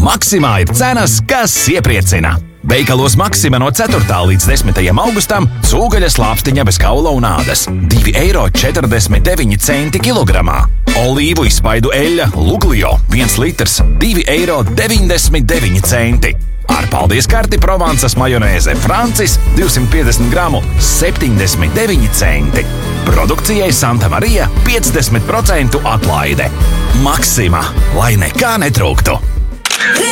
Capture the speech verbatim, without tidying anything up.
Maksimā ir cenas, kas iepriecina. Veikalos Maksima no ceturtā līdz desmitajam augustam cūgaļas lāpstiņa bez kaula un ādas – divi eiro četrdesmit deviņi centi kilogramā. Olīvu izspaidu eļļa Luglio viens litrs – divi eiro deviņdesmit deviņi centi. Ar paldies karti Provansas majonēze Francis divsimt piecdesmit gramu – septiņdesmit deviņi centi. Produkcijai Santa Marija piecdesmit procentu atlaide. Maksima, lai nekā netrūktu!